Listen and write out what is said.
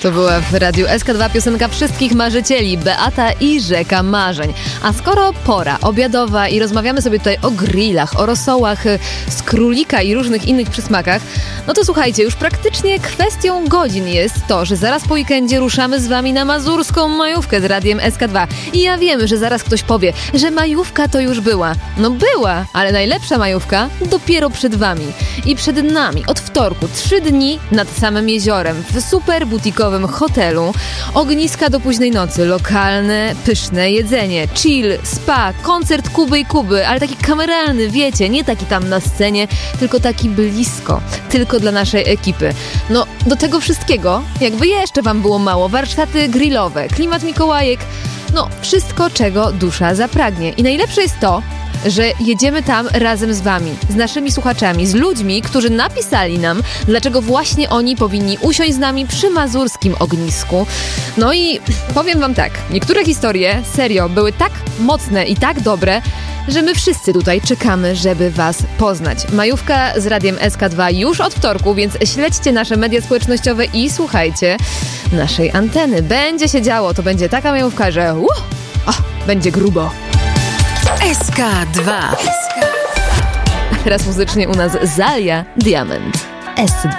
To była w Radiu SK2 piosenka wszystkich marzycieli, Beata i Rzeka Marzeń. A skoro pora obiadowa i rozmawiamy sobie tutaj o grillach, o rosołach z królika i różnych innych przysmakach, no to słuchajcie, już praktycznie kwestią godzin jest to, że zaraz po weekendzie ruszamy z wami na mazurską majówkę z Radiem SK2. I ja wiem, że zaraz ktoś powie, że majówka to już była. No była, ale najlepsza majówka dopiero przed wami. I przed nami od wtorku 3 dni nad samym jeziorem w super butikowym hotelu, ogniska do późnej nocy, lokalne, pyszne jedzenie, chill, spa, koncert Kuby i Kuby, ale taki kameralny, wiecie, nie taki tam na scenie, tylko taki blisko, tylko dla naszej ekipy. No, do tego wszystkiego, jakby jeszcze wam było mało, warsztaty grillowe, klimat Mikołajek, no, wszystko, czego dusza zapragnie. I najlepsze jest to, że jedziemy tam razem z wami, z naszymi słuchaczami, z ludźmi, którzy napisali nam, dlaczego właśnie oni powinni usiąść z nami przy mazurskim ognisku. No i powiem wam tak, niektóre historie, serio, były tak mocne i tak dobre, że my wszyscy tutaj czekamy, żeby was poznać. Majówka z Radiem SK2 już od wtorku, więc śledźcie nasze media społecznościowe i słuchajcie naszej anteny. Będzie się działo, to będzie taka majówka, że będzie grubo. SK2. Teraz muzycznie u nas Zalia Diament. S2.